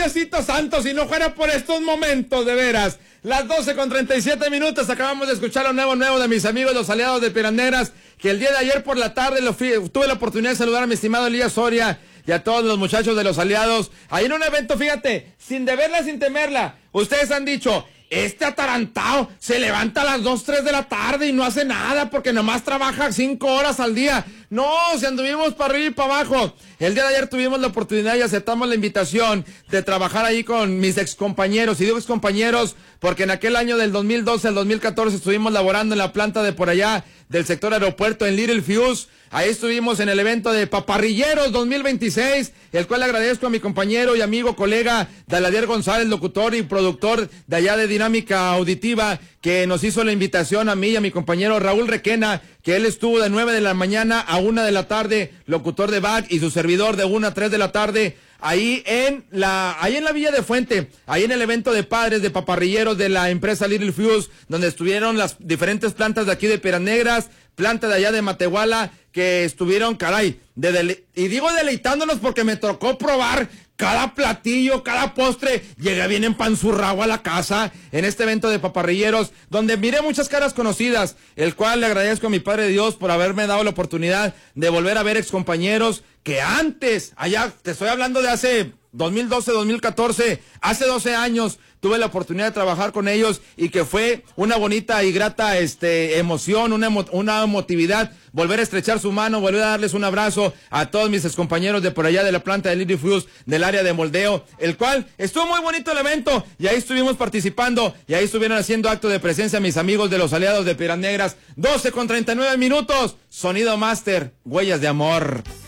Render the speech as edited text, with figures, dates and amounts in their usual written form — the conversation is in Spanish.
Diosito santo, si no fuera por estos momentos, de veras. Las 12:37, acabamos de escuchar lo nuevo de mis amigos, los aliados de Piedras Negras, que el día de ayer por la tarde tuve la oportunidad de saludar a mi estimado Elías Soria y a todos los muchachos de los aliados. Ahí en un evento, fíjate, sin deberla, sin temerla, ustedes han dicho, este atarantado se levanta a las 2, 3 de la tarde y no hace nada porque nomás trabaja 5 horas al día. No, si anduvimos para arriba y para abajo. El día de ayer tuvimos la oportunidad y aceptamos la invitación de trabajar ahí con mis excompañeros. Y digo excompañeros porque en aquel año del 2012 al 2014 estuvimos laborando en la planta de por allá del sector aeropuerto en Little Fuse. Ahí estuvimos en el evento de Paparrilleros 2026, el cual le agradezco a mi compañero y amigo, colega Daladier González, locutor y productor de allá de Dinámica Auditiva, que nos hizo la invitación a mí y a mi compañero Raúl Requena, que él estuvo de 9 de la mañana a 1 de la tarde, locutor de BAC, y su servidor de 1 a 3 de la tarde, ahí en la Villa de Fuente, ahí en el evento de padres de paparrilleros de la empresa Little Fuse, donde estuvieron las diferentes plantas de aquí de Piedras Negras, planta de allá de Matehuala, que estuvieron, caray, y digo deleitándonos porque me tocó probar cada platillo, cada postre. Llegué bien empanzurrado a la casa en este evento de paparrilleros, donde miré muchas caras conocidas, el cual le agradezco a mi Padre Dios por haberme dado la oportunidad de volver a ver excompañeros que antes, allá, te estoy hablando de hace 2012, 2014, hace 12 años, tuve la oportunidad de trabajar con ellos y que fue una bonita y grata emoción, una emotividad, volver a estrechar su mano, volver a darles un abrazo a todos mis excompañeros de por allá de la planta de Little Fuse, del área de moldeo, el cual estuvo muy bonito el evento y ahí estuvimos participando y ahí estuvieron haciendo acto de presencia mis amigos de los aliados de Piedras Negras. 12:39, sonido máster, Huellas de Amor.